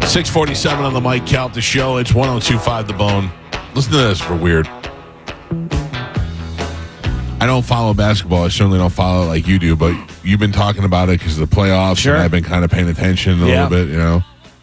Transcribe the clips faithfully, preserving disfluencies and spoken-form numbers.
six forty-seven on the Mike Calta show. It's one oh two point five The Bone. Listen to this for weird. I don't follow basketball. I certainly don't follow it like you do, but you've been talking about it because of the playoffs, Sure. and I've been kind of paying attention a Yeah. little bit, you know.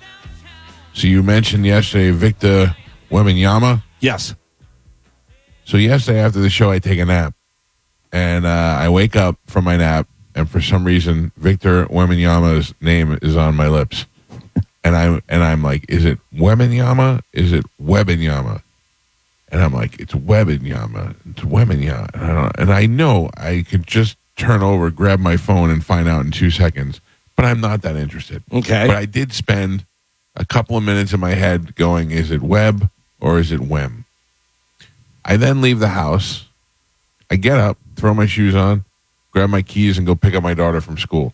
So you mentioned yesterday Victor Wembanyama. Yes. So yesterday after the show, I take a nap, and uh, I wake up from my nap, and for some reason, Victor Wembanyama's name is on my lips, and I'm and I'm like, is it Wembanyama? Is it Wembanyama? And I'm like, it's Wembanyama. It's Wembanyama. And I don't, and I know I could just turn over, grab my phone, and find out in two seconds, but I'm not that interested. Okay. But I did spend a couple of minutes in my head going, is it Webb or is it Wem? I then leave the house. I get up, throw my shoes on, grab my keys, and go pick up my daughter from school.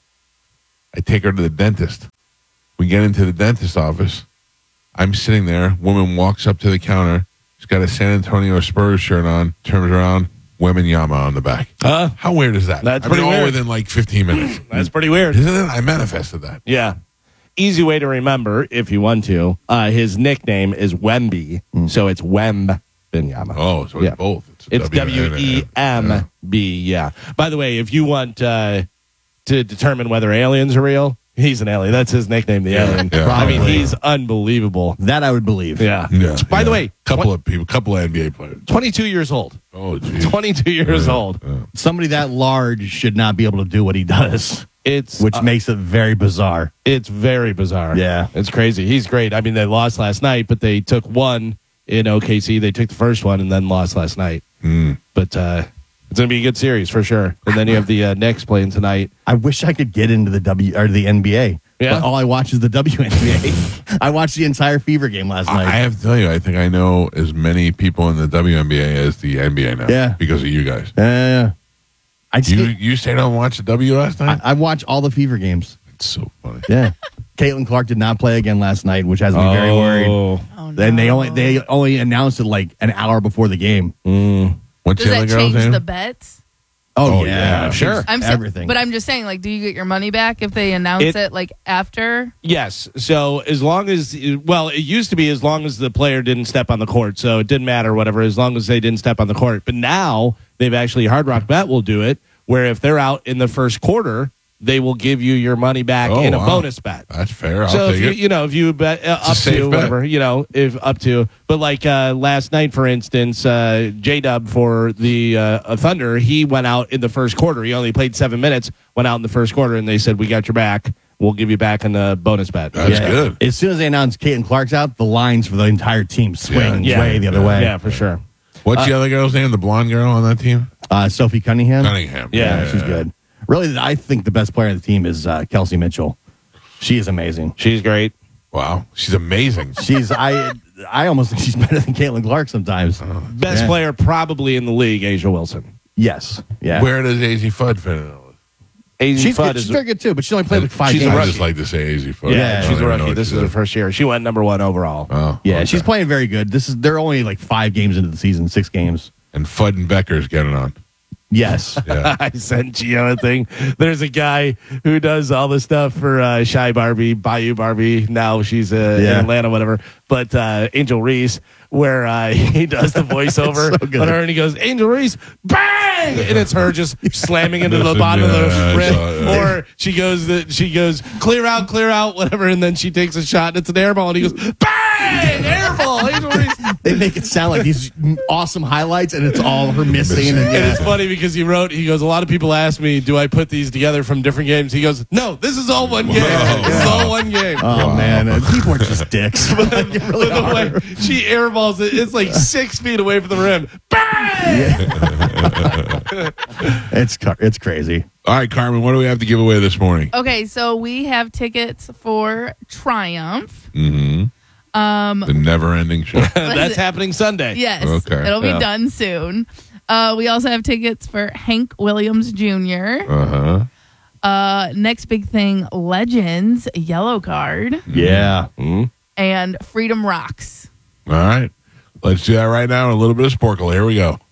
I take her to the dentist. We get into the dentist's office. I'm sitting there. Woman walks up to the counter. She's got a San Antonio Spurs shirt on, turns around, Wembanyama on the back. Uh, How weird is that? That's I mean, pretty all weird. within like fifteen minutes. That's pretty weird. Isn't it? I manifested that. Yeah. Easy way to remember, if you want to. Uh, his nickname is Wemby, so it's Wembenyama. Oh, so it's Yeah. both. a It's W E M B, yeah. By the way, if you want uh, to determine whether aliens are real, he's an alien. That's his nickname, the Yeah, alien. yeah. I mean, Probably. he's unbelievable. That I would believe. Yeah. Yeah, By the yeah. way, couple of people, couple of N B A players. twenty-two years old. Oh, geez. twenty-two years old. Somebody that large should not be able to do what he does, It's which uh, makes it very bizarre. it's very bizarre. Yeah. It's crazy. He's great. I mean, they lost last night, but they took one in O K C. They took the first one and then lost last night. Mm. But uh, it's going to be a good series for sure. And then you have the uh, Knicks playing tonight. I wish I could get into the W or the N B A. Yeah. But all I watch is the W N B A. I watched the entire Fever game last I night. I have to tell you, I think I know as many people in the W N B A as the N B A now. Yeah. Because of you guys. Uh, I, You just, you stayed on and watched the W last I, night? I watch all the Fever games. It's so funny. Yeah. Caitlin Clark did not play again last night, which has me very worried. Oh. Oh, Then they no. only they only announced it like an hour before the game. What's Does the other that girl's change name? the bets? Oh, Oh, yeah, yeah, sure. I'm sa- everything. but I'm just saying, like, do you get your money back if they announce It- it, like after? Yes. So as long as, well, it used to be as long as the player didn't step on the court. So it didn't matter, whatever, as long as they didn't step on the court. But now they've actually, Hard Rock Bet will do it, where if they're out in the first quarter, they will give you your money back Oh, in a wow. bonus bet. That's fair. I'll So if take you, it. you know, if you bet uh, It's a up safe to bet. whatever, you know, if up to, but like uh, last night, for instance, uh, J Dub for the uh, uh, Thunder, he went out in the first quarter. He only played seven minutes, went out in the first quarter, and they said, "We got your back. We'll give you back in the bonus bet." That's Yeah. good. As soon as they announced Caitlin Clark's out, the lines for the entire team swing Yeah. way the other Yeah. way. Yeah, for sure. What's the other girl's name? The blonde girl on that team? Uh, Sophie Cunningham. Cunningham. Yeah, she's good. Really, I think the best player on the team is uh, Kelsey Mitchell. She is amazing. She's great. Wow. She's amazing. She's I I almost think she's better than Caitlin Clark sometimes. Best Yeah. player probably in the league, Asia Wilson. Yes, yeah. Where does A Z Fudd fit in? all Asia she's Fudd good. is She's very good too, but she only played like five She's a games. I rookie. just like to say A Z Fudd. yeah, Yeah, she's I a don't know rookie. what This she is her did. first year. She went number one overall. Oh, Yeah, okay. she's playing very good. This is they're only like five games into the season, six games. And Fudd and Becker's getting on. Yes. Yeah. I sent Gio a thing. There's a guy who does all the stuff for uh, Shy Barbie, Bayou Barbie. Now she's uh, in Yeah. Atlanta, whatever. But uh, Angel Reese, where uh, he does the voiceover so good. on her, and he goes, "Angel Reese, bang!" And it's her just slamming into the Listen, bottom of yeah, the I rim. saw it. Or she goes, the, she goes, "Clear out, clear out," whatever, and then she takes a shot, and it's an air ball, and he goes, "Bang! Air ball!" Angel Reese. They make it sound like these awesome highlights, and it's all her missing. And, And yeah. it's funny because he wrote, he goes, "A lot of people ask me, do I put these together from different games?" He goes, "No, this is all one game. This is all one game." Oh man, uh, people are just dicks. Like, you really But the are. way she airballs it, it's like six feet away from the rim. Bang! It's ca- it's crazy. All right, Carmen, what do we have to give away this morning? Okay, so we have tickets for Triumph. Mm-hmm. Um, The never-ending show. That's happening Sunday. yes, Okay. it'll be Yeah. done soon. Uh, we also have tickets for Hank Williams Junior Uh-huh. Uh, next big thing, Legends Yellow Card Yeah. and Freedom Rocks. All right. Let's do that right now. A little bit of Sporkle. Here we go.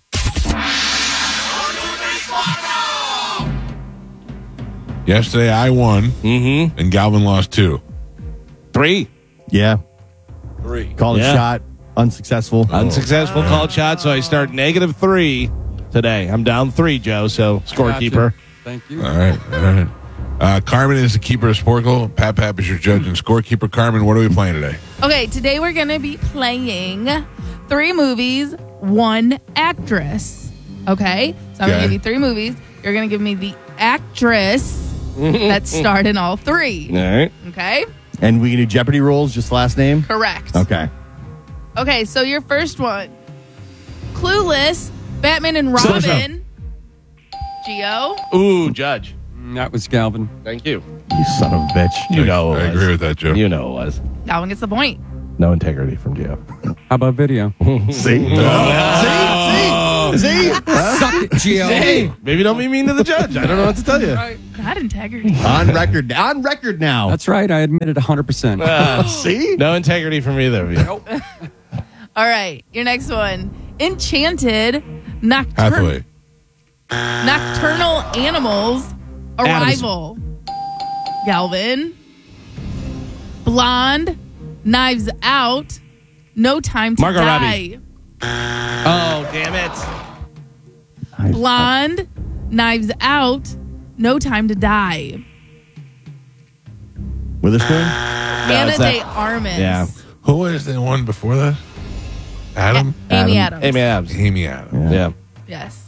Yesterday I won, Mm-hmm. and Galvin lost two. Three. Yeah. Three. Called Yeah. a shot. Unsuccessful. Unsuccessful called shot, so I start negative three today. I'm down three, Joe, so scorekeeper. Thank you. All right. All right. Uh, Carmen is the keeper of Sporkle. Pat Pap is your judge and scorekeeper. Carmen, what are we playing today? Okay, today we're going to be playing three movies, one actress. Okay? So I'm going Okay. to give you three movies. You're going to give me the actress that starred in all three. All right. Okay? And we can do Jeopardy rules, just last name? Correct. Okay. Okay, so your first one. Clueless, Batman and Slow Robin. Geo. Ooh, judge. Mm, That was Galvin. Thank you. You son of a bitch. You know it I was. agree with that, Joe. You know it was. That one gets the point. No integrity from Gio. How about video? See? See? See? See? Suck it, Gio. Hey, maybe don't be mean to the judge. I don't know what to tell you. Not integrity. On record. On record now. That's right. I admit it one hundred percent. Uh, See? no integrity from either of you. All right, your next one. Enchanted, Noctur- Hathaway. Nocturnal Animals, Arrival. Galvin. Blonde, Knives Out, No Time to Margot Die. Oh, damn it. I- Blonde, Knives Out, No Time to Die. Witherspoon? Anna it's that- de Armas. Yeah. Who was the one before that? Adam? Amy Adams. Amy Adams. Amy Adams. Yeah. Yes.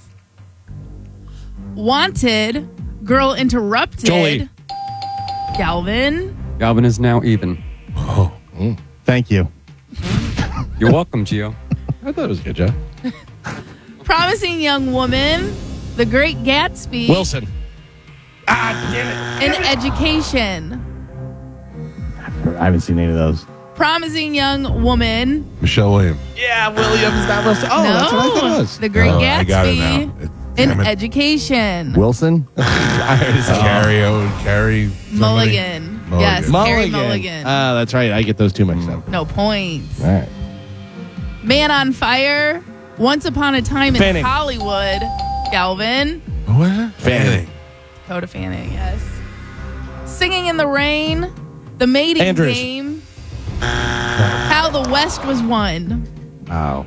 Wanted, Girl Interrupted. Jolie. Galvin. Galvin is now even. Oh. Thank you. You're welcome, Gio. I thought it was good, Joe. Promising Young Woman, The Great Gatsby, Wilson. Ah, damn it. and Education. I haven't seen any of those. Promising Young Woman, Michelle Williams. Yeah, Williams, not Wilson. Oh, no, that's what I thought it was. The Great Oh, I got it Gatsby, now. It- and damn it. Education. Wilson? I heard it's Carrie. Oh, Carrie. somebody. Mulligan. Mulligan. Yes, Carrie Mulligan. Ah, that's right. I get those two mixed up. no points. All right. Man on Fire, Once Upon a Time in Fanning. Hollywood. Galvin. What was it? Fanning. Coda Fanning, yes. Singing in the Rain, The Mating Andrews. Game, How the West Was Won. Wow.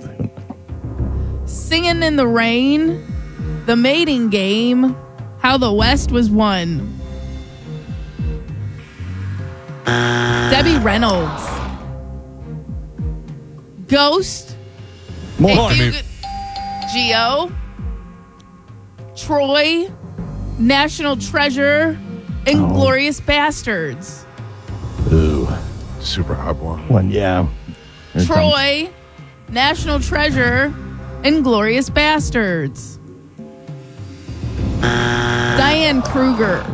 Singing in the Rain, The Mating Game, How the West Was Won. Debbie Reynolds. Ghost. More. If you I mean- could- Geo. Troy. National Treasure. Inglorious Bastards. Ooh. Super hot one. One, yeah. Here it comes. Troy. National Treasure. Inglorious Bastards. Diane Kruger.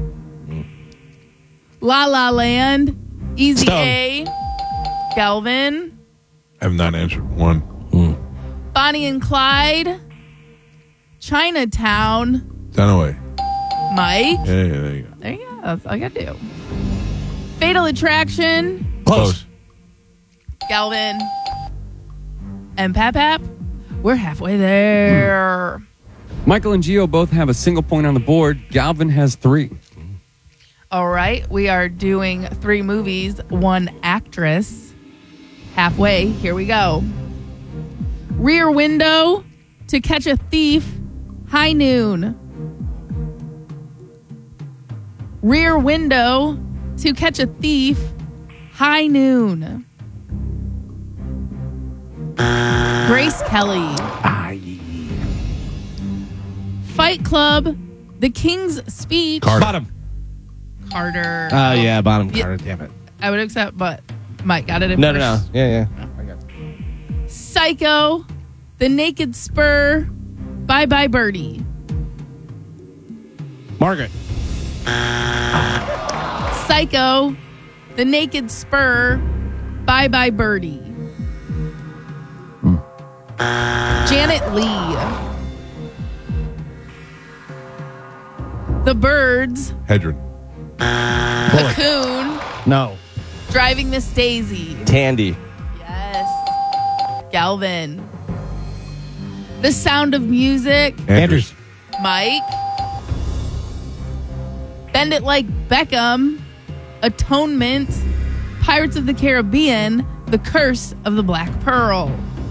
La La Land. Easy Stone. A. Galvin. I have not answered one. Bonnie and Clyde. Chinatown. Dunaway. Mike. Yeah, yeah, there you go. There you go. That's all I got to do. Fatal Attraction. Close. Galvin. And Pap Pap. We're halfway there. Michael and Gio both have a single point on the board. Galvin has three. All right. We are doing three movies, one actress. Halfway. Here we go. Rear Window, To Catch a Thief, High Noon. Rear Window, To Catch a Thief, High Noon. Grace Kelly. Fight Club, The King's Speech. Carter. Bottom. Carter. Oh, yeah, bottom Yeah. Carter. Damn it. I would accept, but Mike got it in No, no, first. no. Yeah, yeah. Psycho, The Naked Spur, Bye Bye Birdie. Margaret. Psycho, The Naked Spur, Bye Bye Birdie. Janet Leigh. The Birds, Hedren. Cocoon, No. Driving Miss Daisy. Tandy. Yes. Galvin. The Sound of Music, Andrews. Mike. Bend It Like Beckham, Atonement, Pirates of the Caribbean, The Curse of the Black Pearl.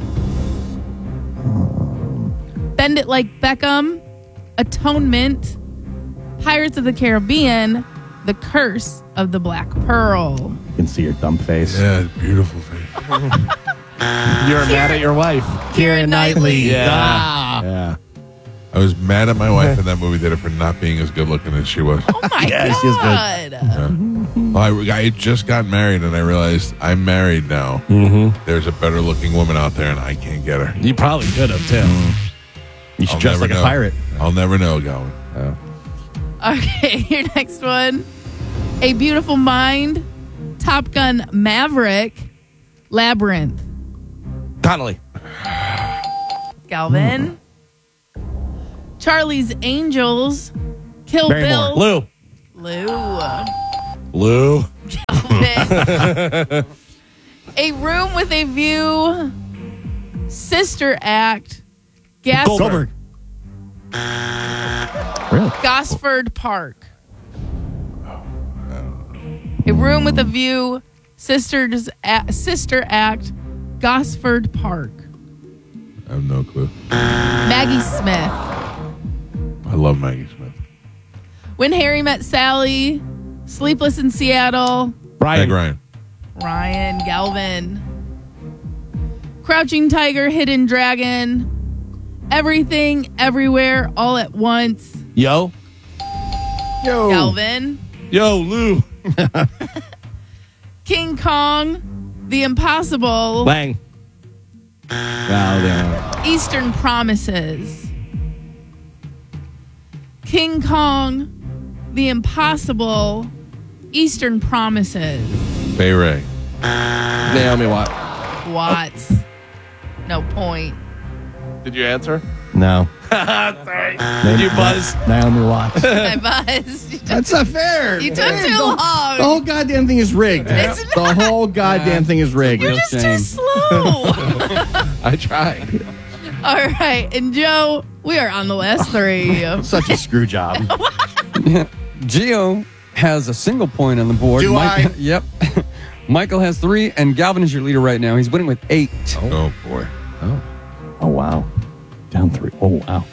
Bend It Like Beckham, Atonement, Pirates of the Caribbean, The Curse of the Black Pearl. You can see your dumb face. Yeah, beautiful face. You're mad at your wife. Keira Knightley. Yeah. Ah. Yeah. I was mad at my wife in that movie that for not being as good looking as she was. Oh my Yeah, she's good. God. Well, I, I just got married and I realized I'm married now. Mm-hmm. There's a better looking woman out there and I can't get her. You probably could have, too. You should I'll dress never like a know. pirate. I'll never know, Gowan. Okay, your next one. A Beautiful Mind, Top Gun Maverick, Labyrinth. Connolly. Galvin. Charlie's Angels, Kill Barrymore. Bill. Lou. Lou. Lou. Galvin. A Room with a View, Sister Act, Gas- Goldberg. Really? Gosford Park. A Room with a View, Sisters A- Sister Act, Gosford Park. I have no clue. Maggie Smith. I love Maggie Smith. When Harry Met Sally, Sleepless in Seattle, Meg Ryan. Ryan. Ryan Galvin. Crouching Tiger, Hidden Dragon, Everything, Everywhere, All at Once, Yo. Yo. Galvin. Yo, Lou. King Kong, The Impossible, Lang. Well, yeah. Eastern Promises. King Kong, The Impossible, Eastern Promises. Bay Ray. Naomi Watt. Watts. No point. Did you answer? No. Sorry. Did you buzz? Naomi Watts. I buzzed. You took, That's not fair. you took Man, too the, long. The whole goddamn thing is rigged. It's The whole goddamn thing is rigged. You're Real just too shame. slow. I tried. All right. And Joe, we are on the last three. Such a screw job. Gio has a single point on the board. Do I? Yep. Michael has three, and Galvin is your leader right now. He's winning with eight. Oh, boy. Oh, wow. Down three. Oh, wow.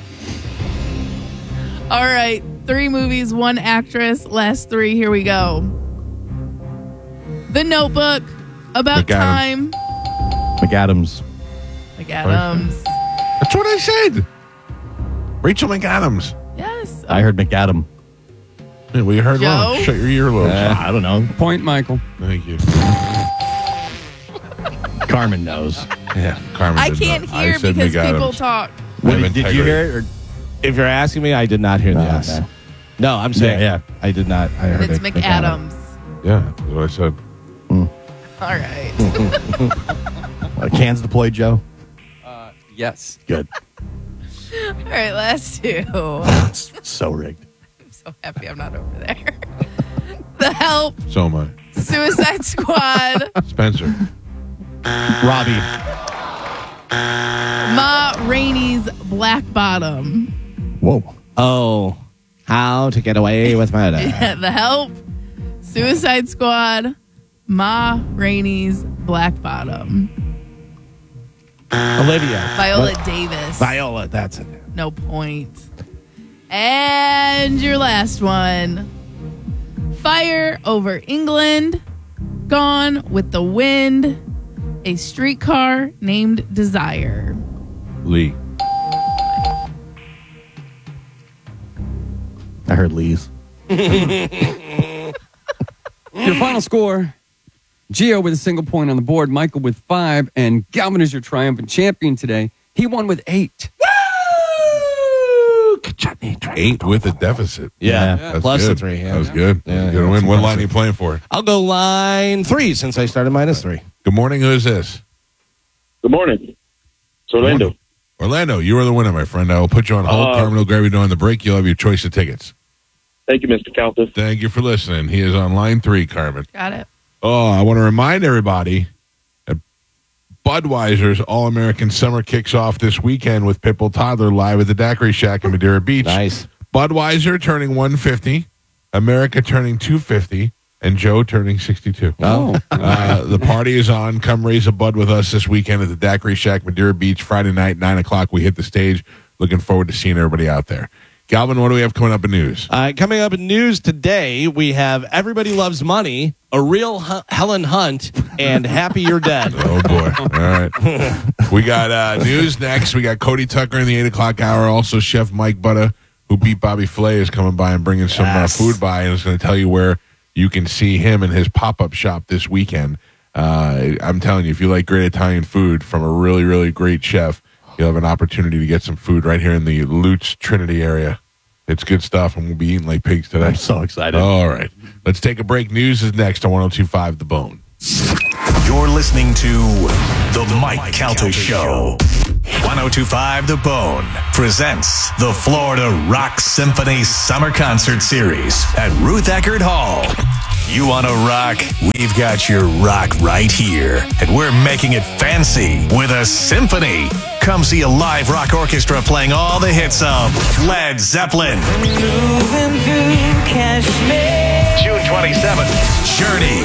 All right. Three movies, one actress. Last three. Here we go. The Notebook, About McAdams. Time, McAdams. McAdams. That's what I said. Rachel McAdams. Yes. I heard McAdam. Yeah, we heard Joe? wrong. Shut your earlobes. Uh, I don't know. Point, Michael. Thank you. Carmen knows. Yeah, Carmen. I did can't not. hear I said because McAdams. people talk. What, Have did you integrity. hear it? Or? If you're asking me, I did not hear the Oh, yes. okay. No, I'm saying Yeah, I did not. I heard It's it. McAdams. Yeah, that's what I said. All right. Uh, cans deployed, Joe? Yes. Good. All right. Last two. It's so rigged. I'm so happy I'm not over there. The Help, So am I. Suicide Squad, Spencer. Robbie. Ma Rainey's Black Bottom. Whoa. Oh, How to Get Away with Murder. The Help, Suicide Squad, Ma Rainey's Black Bottom. Olivia. Viola Davis. Viola, that's it. No point. And your last one. Fire Over England, Gone with the Wind, A Streetcar Named Desire. Lee. I heard Lee's. Your final score, Gio with a single point on the board, Michael with five, and Galvin is your triumphant champion today. He won with eight. Eight with a deficit. Yeah, Yeah. That's plus good. the three. Yeah. That was good. Yeah, good yeah, win. that's What line impressive. are you playing for? I'll go line three since I started minus three. Good morning. Who is this? Good morning. It's Orlando. Morning. Orlando, you are the winner, my friend. I will put you on hold. Uh, Carmen will grab you during the break. You'll have your choice of tickets. Thank you, Mister Calthus. Thank you for listening. He is on line three, Carmen. Got it. Oh, I want to remind everybody that Budweiser's All-American Summer kicks off this weekend with Pitbull Toddler live at the Daiquiri Shack in Madeira Beach. Nice. Budweiser turning one fifty, America turning two fifty, and Joe turning sixty-two. Oh. Uh, the party is on. Come raise a bud with us this weekend at the Daiquiri Shack, Madeira Beach. Friday night, nine o'clock. We hit the stage. Looking forward to seeing everybody out there. Galvin, what do we have coming up in news? Uh, coming up in news today, we have Everybody Loves Money, A Real H- Helen Hunt, and Happy You're Dead. Oh, boy. All right. We got uh, news next. We got Cody Tucker in the eight o'clock hour. Also, Chef Mike Butter, who beat Bobby Flay, is coming by and bringing some Yes. uh, food by and is going to tell you where you can see him in his pop-up shop this weekend. Uh, I'm telling you, if you like great Italian food from a really, really great chef, you'll have an opportunity to get some food right here in the Lutz Trinity area. It's good stuff, and we'll be eating like pigs today. I'm so excited. All right. Let's take a break. News is next on one oh two point five The Bone. You're listening to The Mike Calta Show. one oh two point five The Bone presents the Florida Rock Symphony Summer Concert Series at Ruth Eckerd Hall. You want to rock? We've got your rock right here. And we're making it fancy with a symphony. Come see a live rock orchestra playing all the hits of Led Zeppelin. June twenty-seventh, Journey.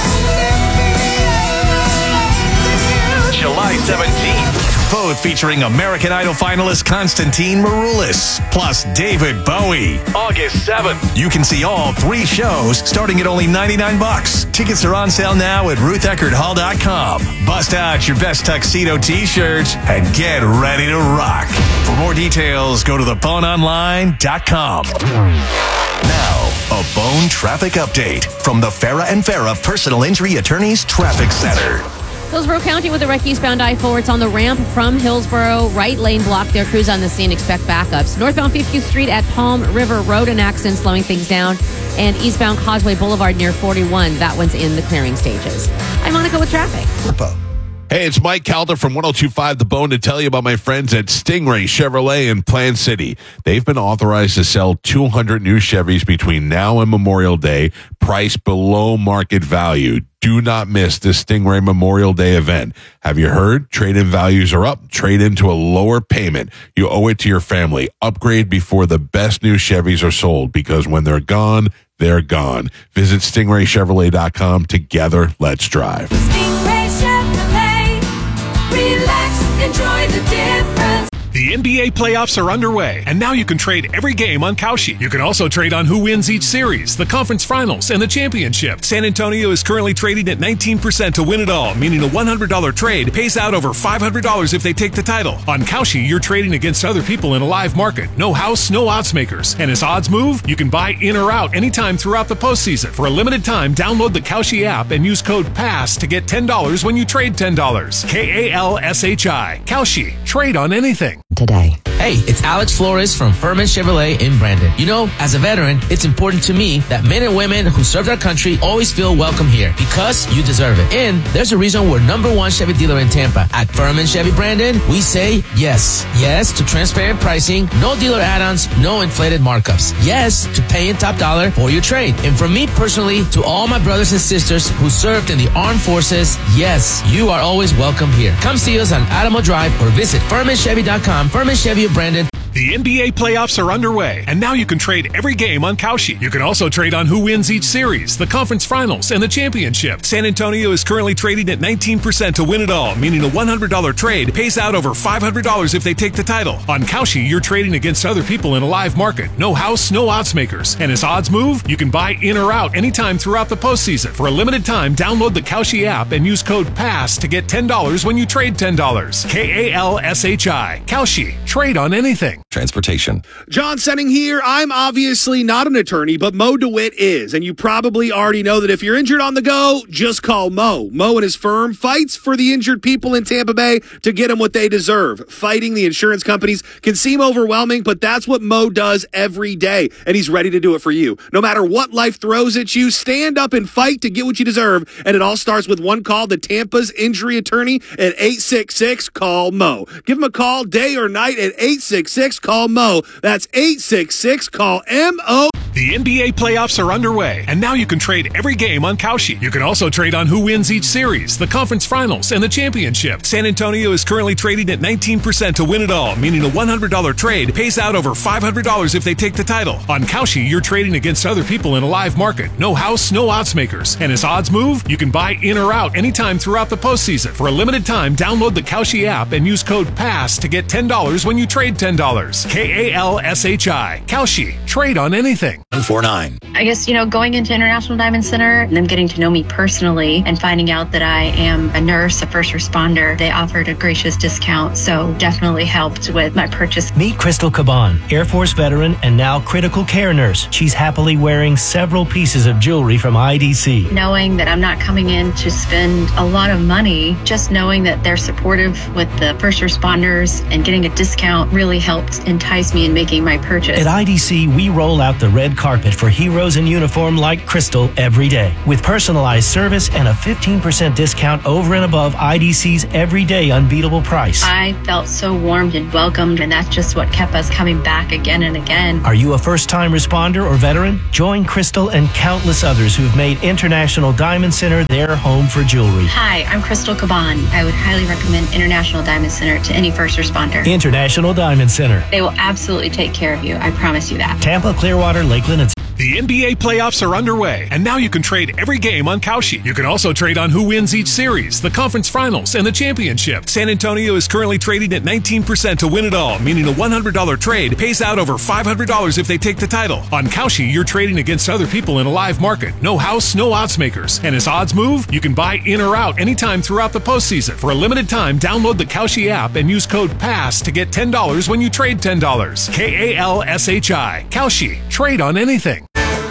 July seventeenth, both featuring American Idol finalist Constantine Maroulis, plus David Bowie. August seventh, you can see all three shows starting at only ninety-nine bucks. Tickets are on sale now at ruth eckerd hall dot com. Bust out your best tuxedo t-shirts and get ready to rock. For more details, go to the bone online dot com. Now, a Bone traffic update from the Farah and Farah Personal Injury Attorneys Traffic Center. Hillsborough County with a wreck eastbound I four. It's on the ramp from Hillsborough. Right lane blocked there. Crews on the scene. Expect backups. Northbound fiftieth Street at Palm River Road. An accident slowing things down. And eastbound Causeway Boulevard near forty-one. That one's in the clearing stages. I'm Monica with traffic. Hey, it's Mike Calder from one oh two point five The Bone to tell you about my friends at Stingray Chevrolet in Plant City. They've been authorized to sell two hundred new Chevys between now and Memorial Day, priced below market value. Do not miss this Stingray Memorial Day event. Have you heard? Trade-in values are up. Trade into a lower payment. You owe it to your family. Upgrade before the best new Chevys are sold, because when they're gone, they're gone. Visit stingray chevrolet dot com. Together, let's drive. Stingray Chevrolet. Relax, enjoy the difference. The N B A playoffs are underway, and now you can trade every game on Kalshi. You can also trade on who wins each series, the conference finals, and the championship. San Antonio is currently trading at nineteen percent to win it all, meaning a one hundred dollars trade pays out over five hundred dollars if they take the title. On Kalshi, you're trading against other people in a live market. No house, no odds makers. And as odds move, you can buy in or out anytime throughout the postseason. For a limited time, download the Kalshi app and use code PASS to get ten dollars when you trade ten dollars. K A L S H I. Kalshi. Trade on anything. Today. Hey, it's Alex Flores from Furman Chevrolet in Brandon. You know, as a veteran, it's important to me that men and women who served our country always feel welcome here, because you deserve it. And there's a reason we're number one Chevy dealer in Tampa. At Furman Chevy Brandon, we say yes. Yes to transparent pricing, no dealer add-ons, no inflated markups. Yes to paying top dollar for your trade. And from me personally to all my brothers and sisters who served in the armed forces, yes, you are always welcome here. Come see us on Adamo Drive or visit furman chevy dot com. Furman Chevy of Brandon. The N B A playoffs are underway, and now you can trade every game on Kalshi. You can also trade on who wins each series, the conference finals, and the championship. San Antonio is currently trading at nineteen percent to win it all, meaning a one hundred dollars trade pays out over five hundred dollars if they take the title. On Kalshi, you're trading against other people in a live market. No house, no odds makers. And as odds move, you can buy in or out anytime throughout the postseason. For a limited time, download the Kalshi app and use code PASS to get ten dollars when you trade ten dollars. K A L S H I. Kalshi. Trade on anything. Transportation. John Senning here. I'm obviously not an attorney, but Mo DeWitt is. And you probably already know that if you're injured on the go, just call Mo. Mo and his firm fights for the injured people in Tampa Bay to get them what they deserve. Fighting the insurance companies can seem overwhelming, but that's what Mo does every day. And he's ready to do it for you. No matter what life throws at you, stand up and fight to get what you deserve. And it all starts with one call to Tampa's injury attorney at eight six six, call Mo. Give him a call day or night at eight six six, six, call Mo. That's eight six six, call M O. The N B A playoffs are underway, and now you can trade every game on Kalshi. You can also trade on who wins each series, the conference finals, and the championship. San Antonio is currently trading at nineteen percent to win it all, meaning a one hundred dollars trade pays out over five hundred dollars if they take the title. On Kalshi, you're trading against other people in a live market. No house, no odds makers. And as odds move, you can buy in or out anytime throughout the postseason. For a limited time, download the Kalshi app and use code PASS to get ten dollars when you trade ten dollars. K A L S H I. Kalshi. Trade on anything. one four nine. I guess, you know, going into International Diamond Center and them getting to know me personally and finding out that I am a nurse, a first responder, they offered a gracious discount, so definitely helped with my purchase. Meet Crystal Caban, Air Force veteran and now critical care nurse. She's happily wearing several pieces of jewelry from I D C. Knowing that I'm not coming in to spend a lot of money, just knowing that they're supportive with the first responders and getting a discount really helped entice me in making my purchase. At I D C, we roll out the red carpet for heroes in uniform like Crystal every day. With personalized service and a fifteen percent discount over and above I D C's everyday unbeatable price. I felt so warmed and welcomed, and that's just what kept us coming back again and again. Are you a first-time responder or veteran? Join Crystal and countless others who've made International Diamond Center their home for jewelry. Hi, I'm Crystal Caban. I would highly recommend International Diamond Center to any first responder. International Diamond Center. They will absolutely take care of you. I promise you that. Tampa, Clearwater, Lakeland, and The N B A playoffs are underway, and now you can trade every game on Kalshi. You can also trade on who wins each series, the conference finals, and the championship. San Antonio is currently trading at nineteen percent to win it all, meaning a one hundred dollars trade pays out over five hundred dollars if they take the title. On Kalshi, you're trading against other people in a live market. No house, no odds makers. And as odds move, you can buy in or out anytime throughout the postseason. For a limited time, download the Kalshi app and use code PASS to get ten dollars when you trade ten dollars. K A L S H I. Kalshi. Trade on anything.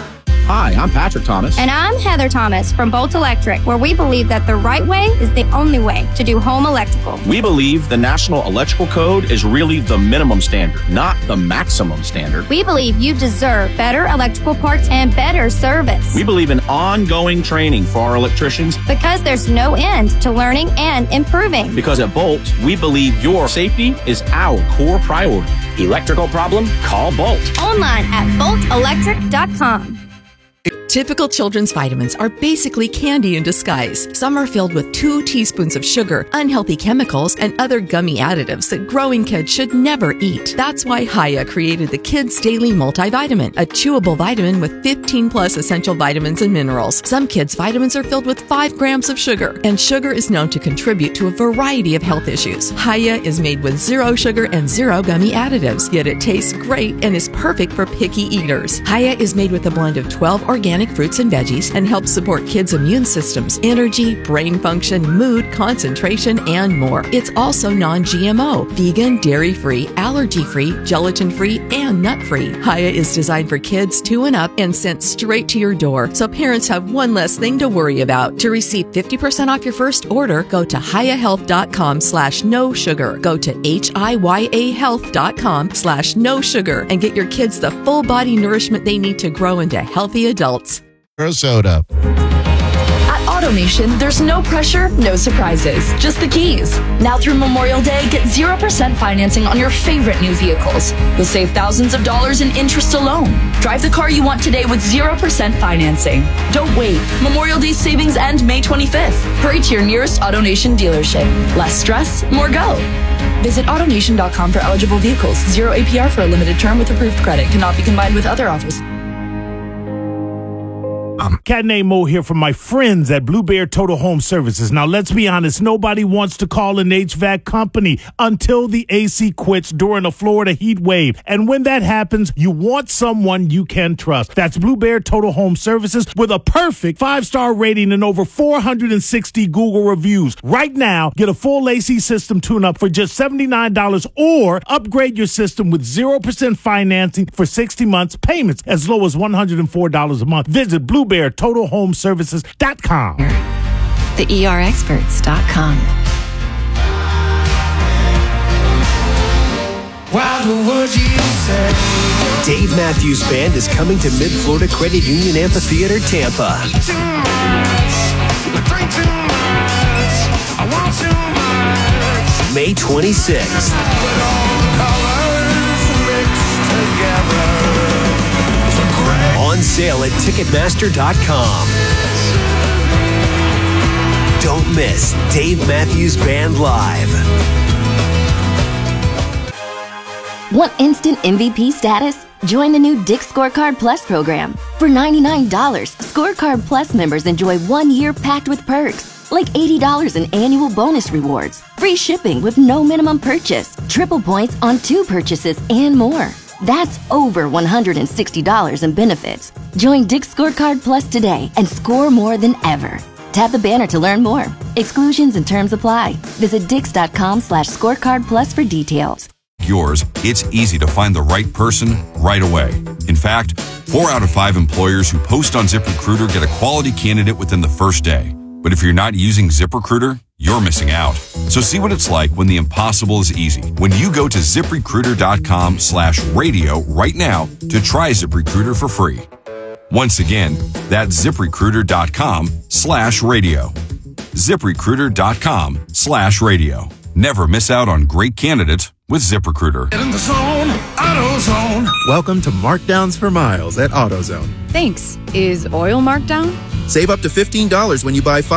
Hi, I'm Patrick Thomas. And I'm Heather Thomas from Bolt Electric, where we believe that the right way is the only way to do home electrical. We believe the National Electrical Code is really the minimum standard, not the maximum standard. We believe you deserve better electrical parts and better service. We believe in ongoing training for our electricians. Because there's no end to learning and improving. Because at Bolt, we believe your safety is our core priority. Electrical problem? Call Bolt. Online at bolt electric dot com. Typical children's vitamins are basically candy in disguise. Some are filled with two teaspoons of sugar, unhealthy chemicals, and other gummy additives that growing kids should never eat. That's why Hiya created the Kids Daily Multivitamin, a chewable vitamin with fifteen plus essential vitamins and minerals. Some kids' vitamins are filled with five grams of sugar, and sugar is known to contribute to a variety of health issues. Hiya is made with zero sugar and zero gummy additives, yet it tastes great and is perfect for picky eaters. Hiya is made with a blend of twelve organic fruits and veggies and helps support kids' immune systems, energy, brain function, mood, concentration, and more. It's also non-G M O, vegan, dairy-free, allergy-free, gelatin-free, and nut-free. Hiya is designed for kids two and up and sent straight to your door, so parents have one less thing to worry about. To receive fifty percent off your first order, go to hiyahealth.com slash no sugar. Go to H-I-Y-A health.com slash no sugar and get your kids the full body nourishment they need to grow into healthy adults. Soda. At AutoNation, there's no pressure, no surprises, just the keys. Now through Memorial Day, get zero percent financing on your favorite new vehicles. You'll save thousands of dollars in interest alone. Drive the car you want today with zero percent financing. Don't wait. Memorial Day savings end May twenty-fifth. Hurry to your nearest AutoNation dealership. Less stress, more go. Visit AutoNation dot com for eligible vehicles. Zero A P R for a limited term with approved credit. Cannot be combined with other offers. Cat named Mo here from my friends at Blue Bear Total Home Services. Now, let's be honest. Nobody wants to call an H V A C company until the A C quits during a Florida heat wave. And when that happens, you want someone you can trust. That's Blue Bear Total Home Services with a perfect five-star rating and over four hundred sixty Google reviews. Right now, get a full A C system tune-up for just seventy-nine dollars or upgrade your system with zero percent financing for sixty months, payments as low as one hundred four dollars a month. Visit Blue Bear Total Home Services dot com. The E R experts dot com. Wild would you say? Dave Matthews Band is coming to Mid-Florida Credit Union Amphitheater, Tampa. May twenty-sixth. on sale at Ticketmaster dot com. Don't miss Dave Matthews Band Live. Want instant M V P status? Join the new Dick's Scorecard Plus program. For ninety-nine dollars, Scorecard Plus members enjoy one year packed with perks, like eighty dollars in annual bonus rewards, free shipping with no minimum purchase, triple points on two purchases, and more. That's over one hundred sixty dollars in benefits. Join Dick's Scorecard Plus today and score more than ever. Tap the banner to learn more. Exclusions and terms apply. Visit dix.com slash scorecard plus for details. Yours, it's easy to find the right person right away. In fact, four out of five employers who post on ZipRecruiter get a quality candidate within the first day. But if you're not using ZipRecruiter, you're missing out. So see what it's like when the impossible is easy. When you go to ZipRecruiter.com slash radio right now to try ZipRecruiter for free. Once again, that's ZipRecruiter.com slash radio. ZipRecruiter.com slash radio. Never miss out on great candidates with ZipRecruiter. Get in the zone, AutoZone. Welcome to Markdowns for Miles at AutoZone. Thanks. Is oil marked down? Save up to fifteen dollars when you buy five